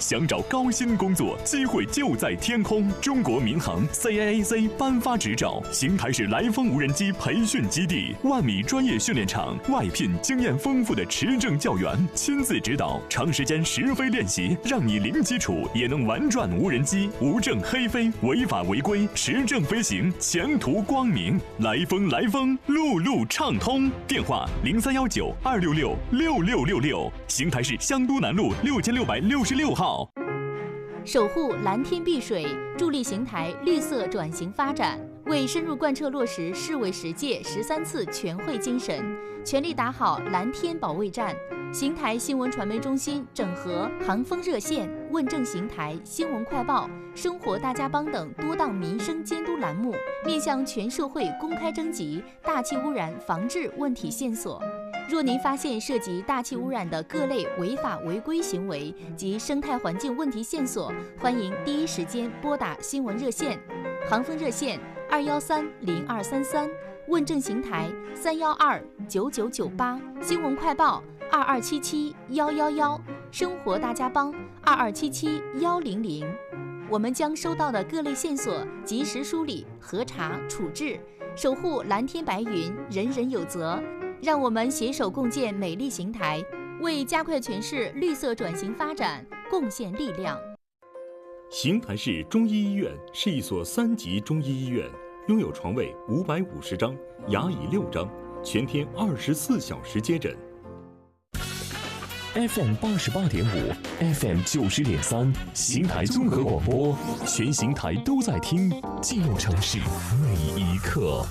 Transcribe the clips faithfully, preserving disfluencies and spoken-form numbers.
想找高薪工作，机会就在天空。中国民航 C A A C 颁发执照，邢台市来风无人机培训基地，万米专业训练场，外聘经验丰富的持证教员，亲自指导，长时间实飞练习，让你零基础也能玩转无人机，无证黑飞，违法违规，持证飞行，前途光明。来风来风，路路畅通。电话零三幺九二六六六六六六，邢台市香都南路六千六百六十六号。 守护蓝天碧水，助力邢台绿色转型发展，为深入贯彻落实市委十届十三次全会精神，全力打好蓝天保卫战。邢台新闻传媒中心整合航风热线、问政邢台、新闻快报、生活大家帮等多档民生监督栏目，面向全社会公开征集大气污染防治问题线索。若您发现涉及大气污染的各类违法违规行为及生态环境问题线索，欢迎第一时间拨打新闻热线，航风热线二幺三零二三三，问政邢台三幺二九九九八，新闻快报二二七七幺幺幺，生活大家帮二二七七幺零零。我们将收到的各类线索及时梳理、核查、处置，守护蓝天白云，人人有责。让我们携手共建美丽邢台，为加快全市绿色转型发展贡献力量。 邢台市中医医院是一所三级中医医院，拥有床位五百五十张，牙椅六张，全天二十四小时接诊。 F M 八十八点五 ，F M 九十点三，邢台综合广播，全邢台都在听，记录城市每一刻。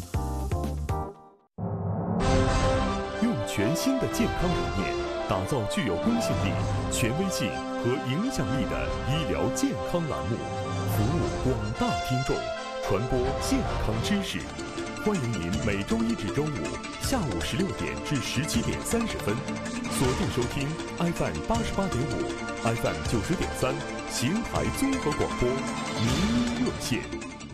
用全新的健康理念，打造具有公信力、权威性和影响力的医疗健康栏目，服务广大听众，传播健康知识。欢迎您每周一至周五下午十六点至十七点三十分，锁定收听 F M 八十八点五、F M 九十点三，邢台综合广播民医热线。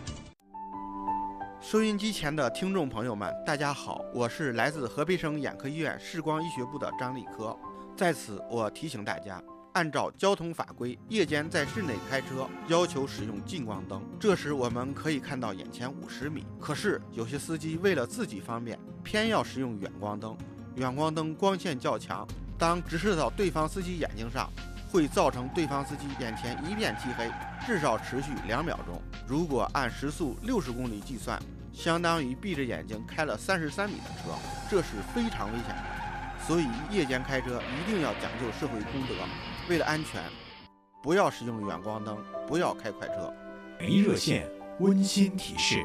收音机前的听众朋友们，大家好，我是来自河北省眼科医院视光医学部的张立科。在此，我提醒大家，按照交通法规，夜间在室内开车要求使用近光灯，这时我们可以看到眼前五十米。可是有些司机为了自己方便，偏要使用远光灯。远光灯光线较强，当直射到对方司机眼睛上，会造成对方司机眼前一片漆黑，至少持续两秒钟。如果按时速六十公里计算，相当于闭着眼睛开了三十三米的车，这是非常危险的。所以夜间开车一定要讲究社会公德，为了安全，不要使用远光灯，不要开快车。 民医热线温馨提示。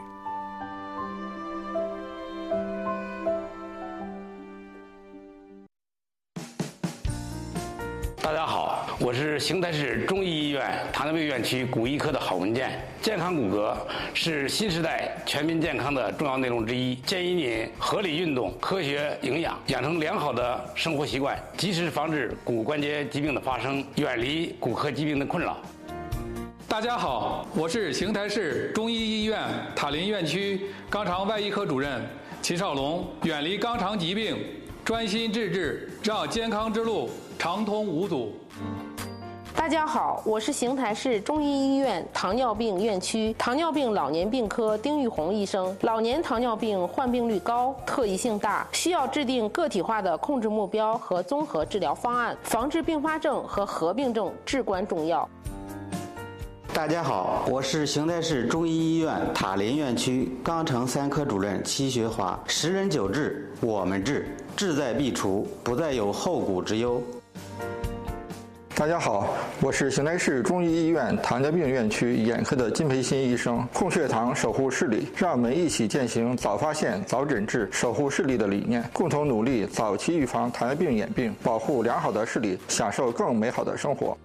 大家好，我是邢台市中医医院糖尿病院区骨医科的郝文健。健康骨骼是新时代全民健康的重要内容之一，建议您合理运动、科学营养，养成良好的生活习惯，及时防治骨关节疾病的发生，远离骨科疾病的困扰。 大家好，我是邢台市中医医院塔林院区肛肠外医科主任秦少龙。远离肛肠疾病，专心致志，让健康之路畅通无阻。 大家好，我是邢台市中医医院糖尿病院区糖尿病老年病科丁玉红医生。老年糖尿病患病率高，特异性大，需要制定个体化的控制目标和综合治疗方案，防治并发症和合并症至关重要。 大家好，我是邢台市中医医院塔林院区肛肠三科主任戚学华。十人九治，我们治，志在必除，不再有后顾之忧。 大家好，我是邢台市中医医院糖尿病院区眼科的金培新医生。控血糖，守护视力，让我们一起践行早发现、早诊治、守护视力的理念，共同努力早期预防糖尿病眼病，保护良好的视力，享受更美好的生活。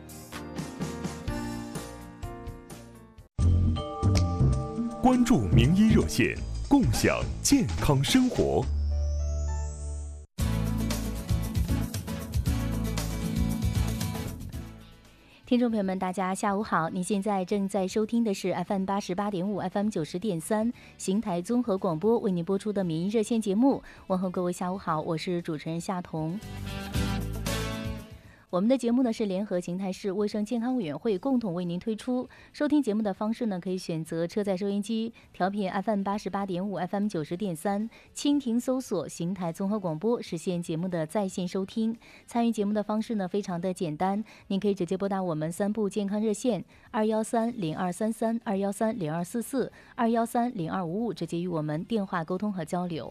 关注名医热线，共享健康生活。 听众朋友们，大家下午好！您现在正在收听的是 F M 八十八点五、F M 九十点三邢台综合广播为您播出的民医热线节目。问候各位下午好，我是主持人夏彤。 我们的节目呢是联合邢台市卫生健康委员会共同为您推出。收听节目的方式呢，可以选择车载收音机调频 F M 八十八点五 F M 九十点三，蜻蜓搜索邢台综合广播，实现节目的在线收听。参与节目的方式呢非常的简单，您可以直接拨打我们三部健康热线二幺三零二三三、二幺三零二四四、二幺三零二五五，直接与我们电话沟通和交流。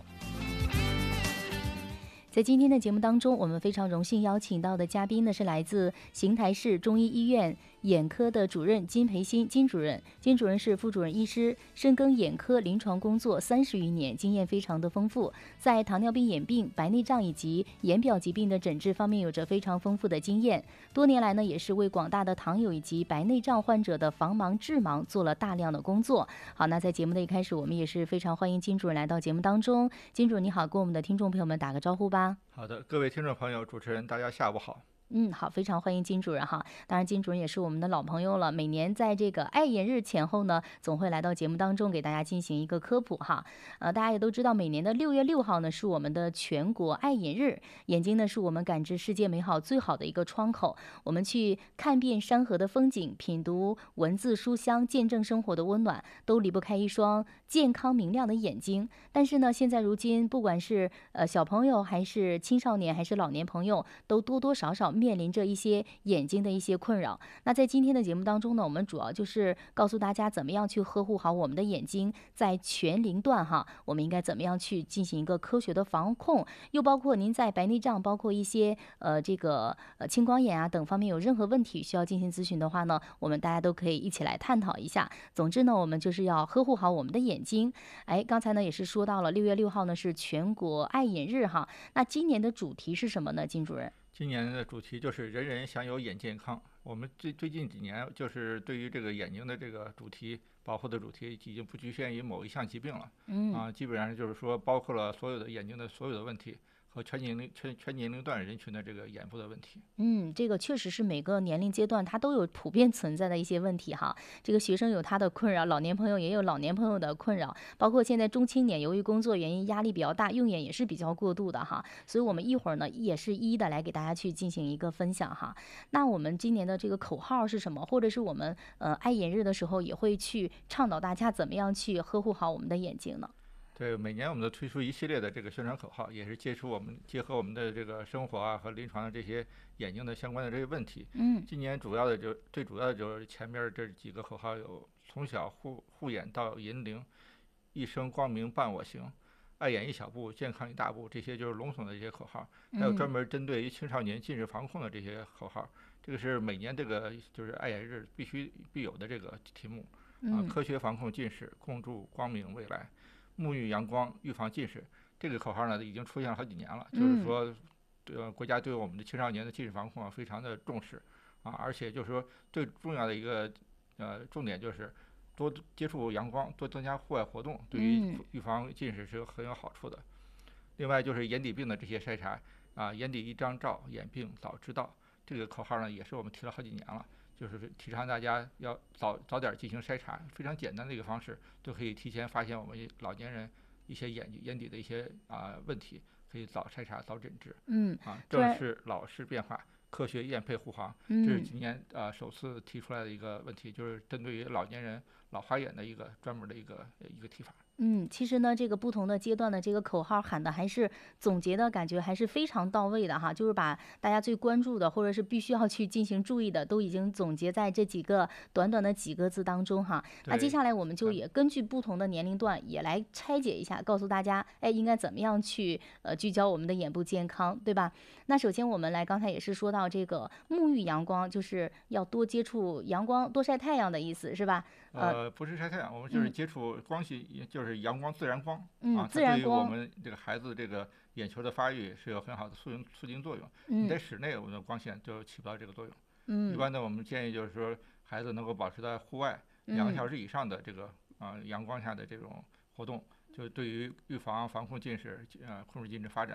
在今天的节目当中，我们非常荣幸邀请到的嘉宾呢是来自邢台市中医医院眼科的主任金培新金主任。金主任是副主任医师，深耕眼科临床工作三十余年，经验非常的丰富，在糖尿病眼病、白内障以及眼表疾病的诊治方面有着非常丰富的经验。多年来呢，也是为广大的糖友以及白内障患者的防盲治盲做了大量的工作。好，那在节目的一开始，我们也是非常欢迎金主任来到节目当中。金主任你好，跟我们的听众朋友们打个招呼吧。 好的，各位听众朋友，主持人大家下午好。 嗯，好，非常欢迎金主任哈。当然，金主任也是我们的老朋友了。每年在这个爱眼日前后呢，总会来到节目当中给大家进行一个科普哈。呃，大家也都知道，每年的六月六号呢是我们的全国爱眼日。眼睛呢是我们感知世界美好最好的一个窗口。我们去看遍山河的风景，品读文字书香，见证生活的温暖，都离不开一双健康明亮的眼睛。但是呢，现在如今，不管是呃小朋友还是青少年还是老年朋友，都多多少少面临着一些眼睛的一些困扰。那在今天的节目当中呢，我们主要就是告诉大家怎么样去呵护好我们的眼睛，在全龄段哈，我们应该怎么样去进行一个科学的防控，又包括您在白内障，包括一些呃这个呃青光眼啊等方面有任何问题需要进行咨询的话呢，我们大家都可以一起来探讨一下。总之呢，我们就是要呵护好我们的眼睛。哎，刚才呢也是说到了六月六号呢是全国爱眼日哈，那今年的主题是什么呢，金主任？ 今年的主题就是人人享有眼健康。我们最最近几年就是对于这个眼睛的这个主题保护的主题已经不局限于某一项疾病了，嗯啊，基本上就是说包括了所有的眼睛的所有的问题和全年龄全全年龄段人群的这个眼部的问题。 嗯，这个确实是每个年龄阶段它都有普遍存在的一些问题哈。这个学生有他的困扰，老年朋友也有老年朋友的困扰，包括现在中青年由于工作原因压力比较大，用眼也是比较过度的哈。所以我们一会儿呢也是一一的来给大家去进行一个分享哈。那我们今年的这个口号是什么？或者是我们呃爱眼日的时候也会去倡导大家怎么样去呵护好我们的眼睛呢？ 对，每年我们都推出一系列的这个宣传口号，也是接触我们结合我们的这个生活啊和临床的这些眼睛的相关的这些问题。 嗯， 今年主要的就最主要的就是前面这几个口号有从小护护眼到银龄，一生光明伴我行，爱眼一小步，健康一大步，这些就是笼统的一些口号。还有专门针对于青少年近视防控的这些口号，这个是每年这个就是爱眼日必须必有的这个题目啊，科学防控近视，共筑光明未来。沐浴阳光，预防近视，这个口号呢已经出现了好几年了。嗯、就是说，呃，国家对我们的青少年的近视防控啊非常的重视啊，而且就是说最重要的一个呃重点就是多接触阳光，多增加户外活动，对于预防近视是很有好处的。嗯、另外就是眼底病的这些筛查啊，眼底一张照，眼病早知道，这个口号呢也是我们提了好几年了。就是提倡大家要早早点进行筛查，非常简单的一个方式，就可以提前发现我们老年人一些眼眼底的一些啊、呃、问题，可以早筛查早诊治。 嗯啊，正视老视变化，科学验配护航，这是今年啊、呃、首次提出来的一个问题，就是针对于老年人老花眼的一个专门的一个一个提法。 嗯，其实呢，这个不同的阶段的这个口号喊的还是总结的感觉还是非常到位的哈，就是把大家最关注的或者是必须要去进行注意的都已经总结在这几个短短的几个字当中哈。那接下来我们就也根据不同的年龄段也来拆解一下，告诉大家，哎，应该怎么样去呃聚焦我们的眼部健康，对吧？那首先我们来，刚才也是说到这个沐浴阳光，就是要多接触阳光，多晒太阳的意思是吧？ 呃，不是晒太阳，我们就是接触光系，嗯、就是阳光、自然光。 嗯， 啊， 自然光对于我们这个孩子这个眼球的发育是有很好的促进促进作用。 嗯， 你在室内，我们的光线就起不到这个作用。 嗯， 一般的我们建议就是说，孩子能够保持在户外两个小时以上的这个啊、呃、阳光下的这种活动，就对于预防防控近视、呃控制近视发展，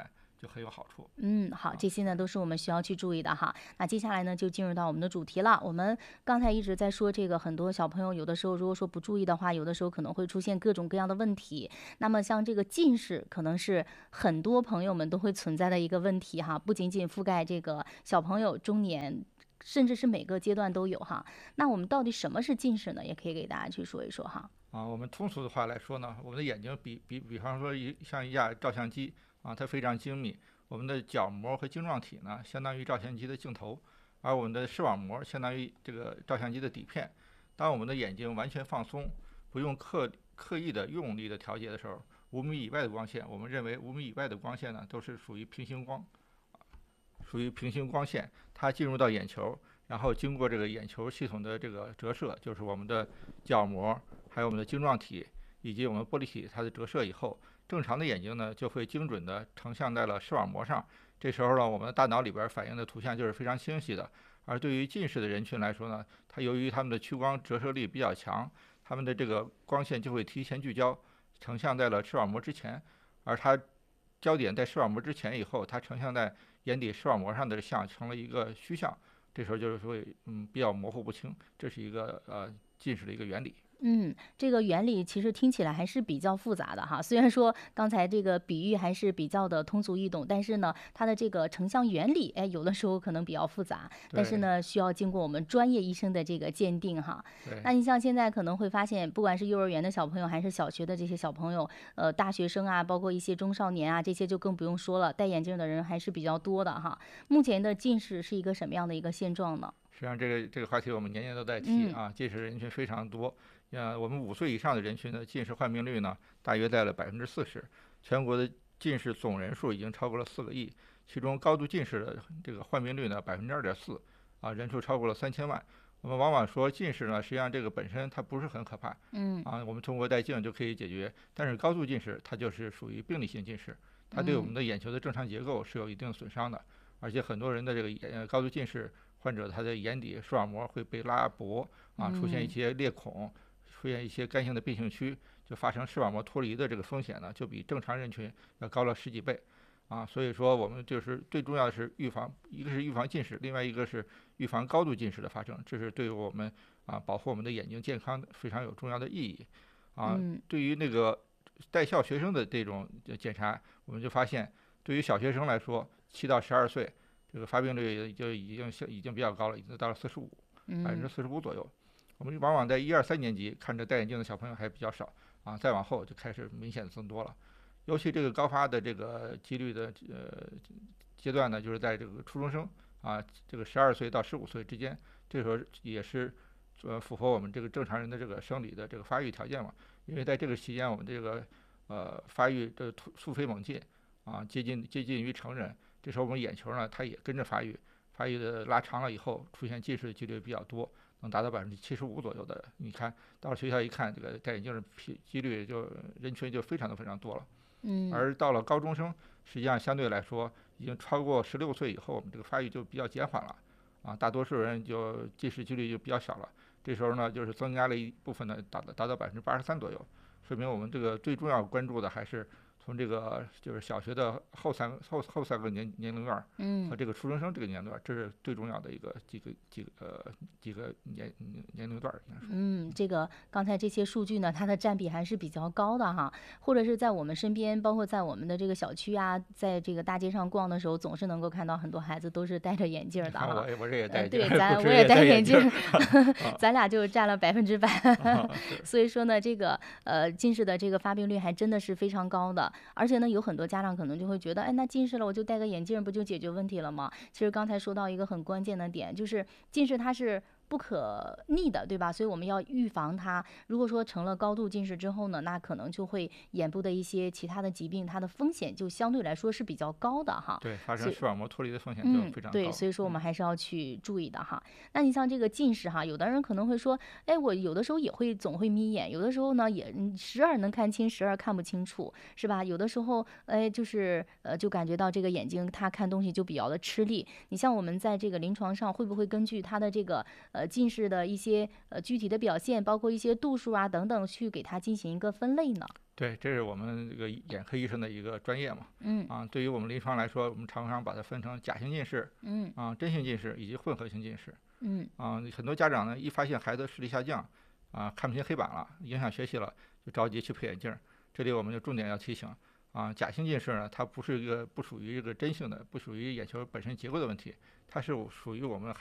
就很有好处。 嗯，好，这些呢都是我们需要去注意的哈。那接下来呢就进入到我们的主题了。我们刚才一直在说这个，很多小朋友有的时候如果说不注意的话，有的时候可能会出现各种各样的问题。那么像这个近视，可能是很多朋友们都会存在的一个问题哈，不仅仅覆盖这个小朋友、中年，甚至是每个阶段都有哈。那我们到底什么是近视呢？也可以给大家去说一说哈。 啊，我们通俗的话来说呢，我们的眼睛比比比方说一像一架照相机啊，它非常精密。我们的角膜和晶状体呢，相当于照相机的镜头，而我们的视网膜相当于这个照相机的底片。当我们的眼睛完全放松，不用刻刻意的用力的调节的时候，五米以外的光线，我们认为五米以外的光线呢，都是属于平行光，属于平行光线，它进入到眼球，然后经过这个眼球系统的这个折射，就是我们的角膜，还有我们的晶状体以及我们玻璃体，它的折射以后，正常的眼睛呢就会精准的成像在了视网膜上。这时候呢，我们的大脑里边反映的图像就是非常清晰的。而对于近视的人群来说呢，它由于他们的屈光折射力比较强，他们的这个光线就会提前聚焦，成像在了视网膜之前，而它焦点在视网膜之前以后，它成像在眼底视网膜上的像成了一个虚像，这时候就是会嗯比较模糊不清，这是一个呃近视的一个原理。 嗯，这个原理其实听起来还是比较复杂的哈。虽然说刚才这个比喻还是比较的通俗易懂，但是呢，它的这个成像原理，哎，有的时候可能比较复杂，但是呢，需要经过我们专业医生的这个鉴定哈。那你像现在可能会发现，不管是幼儿园的小朋友，还是小学的这些小朋友，呃，大学生啊，包括一些中少年啊，这些就更不用说了，戴眼镜的人还是比较多的哈。目前的近视是一个什么样的一个现状呢？ 实际上，这个这个话题我们年年都在提啊，近视人群非常多。呃，我们五岁以上的人群的近视患病率呢，大约在了百分之四十。全国的近视总人数已经超过了四个亿，其中高度近视的这个患病率呢，百分之二点四，啊，人数超过了三千万。我们往往说近视呢，实际上这个本身它不是很可怕， 嗯， 啊，我们通过戴镜就可以解决。但是高度近视它就是属于病理性近视，它对我们的眼球的正常结构是有一定损伤的，而且很多人的这个眼高度近视患者，他的眼底视网膜会被拉薄，啊，出现一些裂孔。出现一些干性的变性区，就发生视网膜脱离的这个风险呢，就比正常人群要高了十几倍，啊，所以说我们就是最重要的是预防，一个是预防近视，另外一个是预防高度近视的发生，这是对于我们啊保护我们的眼睛健康非常有重要的意义，啊，对于那个在校学生的这种检查，我们就发现，对于小学生来说，七到十二岁，这个发病率就已经已经比较高了，已经到了四十五，百分之四十五左右。我们往往在一二三年级看着戴眼镜的小朋友还比较少啊，再往后就开始明显的增多了。尤其这个高发的这个几率的呃阶段呢，就是在这个初中生啊，这个十二岁到十五岁之间，这时候也是呃符合我们这个正常人的这个生理的这个发育条件嘛。因为在这个期间，我们这个呃发育的突飞猛进啊，接近接近于成人，这时候我们眼球呢它也跟着发育，发育的拉长了以后，出现近视的几率比较多。能达到百分之七十五左右的，你看到了学校一看，这个戴眼镜的几率就人群就非常的非常多了。 嗯， 而到了高中生，实际上相对来说已经超过十六岁以后，我们这个发育就比较减缓了，啊，大多数人就近视几率就比较小了。这时候呢，就是增加了一部分呢，达到达到百分之八十三左右，说明我们这个最重要关注的还是从这个就是小学的后三后后三个年年龄段， 嗯， 和这个初中生这个年龄段，这是最重要的一个几个几个呃几个年年龄段。 嗯，这个刚才这些数据呢，它的占比还是比较高的哈，或者是在我们身边，包括在我们的这个小区啊，在这个大街上逛的时候，总是能够看到很多孩子都是戴着眼镜的哈。 我我这也戴眼镜， 对，咱我也戴眼镜，咱俩就占了百分之百。所以说呢，这个呃近视的这个发病率还真的是非常高的。而且呢，有很多家长可能就会觉得，哎，那近视了我就戴个眼镜不就解决问题了吗？其实刚才说到一个很关键的点，就是近视它是不可逆的，对吧？所以我们要预防它。如果说成了高度近视之后呢，那可能就会眼部的一些其他的疾病，它的风险就相对来说是比较高的哈。 对，发生视网膜脱离的风险就非常高。 嗯，对，所以说我们还是要去注意的哈。那你像这个近视哈，有的人可能会说，哎，我有的时候也会总会眯眼，有的时候呢也时而能看清，时而看不清楚，是吧？有的时候，哎，就是呃，就感觉到这个眼睛它看东西就比较的吃力。你像我们在这个临床上，会不会根据它的这个呃近视的一些呃具体的表现，包括一些度数啊等等，去给它进行一个分类呢？ 对，这是我们这个眼科医生的一个专业嘛。 嗯啊，对于我们临床来说，我们常常把它分成假性近视、 嗯啊真性近视以及混合性近视。 嗯啊，很多家长呢一发现孩子视力下降，啊看不清黑板了，影响学习了，就着急去配眼镜。这里我们就重点要提醒啊，假性近视呢，它不是一个不属于这个真性的，不属于眼球本身结构的问题，它是属于我们